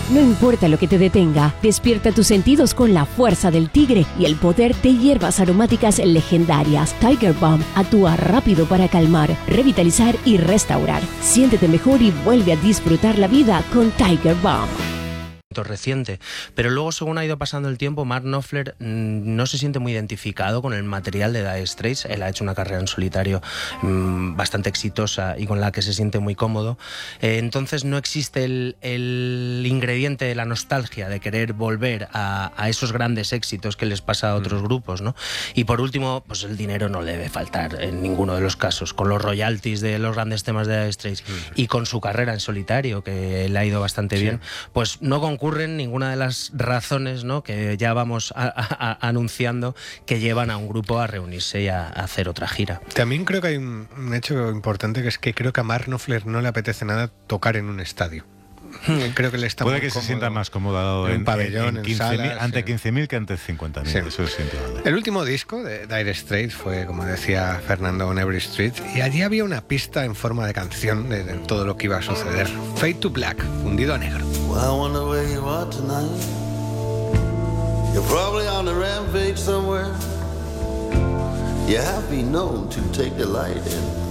No importa lo que te detenga, despierta tus sentidos con la fuerza del tigre y el poder de hierbas aromáticas legendarias. Tiger Balm actúa rápido para calmar, revitalizar y restaurar. Siéntete mejor y vuelve a disfrutar la vida con Tiger Balm. Reciente, pero luego según ha ido pasando el tiempo, Mark Knopfler no se siente muy identificado con el material de Dire Straits. Él ha hecho una carrera en solitario bastante exitosa y con la que se siente muy cómodo, entonces no existe el ingrediente de la nostalgia de querer volver a esos grandes éxitos que les pasa a otros grupos, ¿no? Y por último, pues el dinero no le debe faltar en ninguno de los casos, con los royalties de los grandes temas de Dire Straits y con su carrera en solitario, que le ha ido bastante bien, pues no concurren ninguna de las razones, ¿no?, que ya vamos anunciando, que llevan a un grupo a reunirse y a hacer otra gira. También creo que hay un hecho importante, que es que creo que a Mark Knopfler no le apetece nada tocar en un estadio. Creo que le está puede que se sienta más cómodo en pabellón, en salas, ante 15.000 que ante 50.000. Sí. Eso es indudable. El último disco de Dire Straits fue, como decía Fernando, On Every Street, y allí había una pista en forma de canción de todo lo que iba a suceder. Fade to Black, fundido a negro. Well, I wonder where you are tonight. You're probably on a rampage somewhere. You have been known to take delight in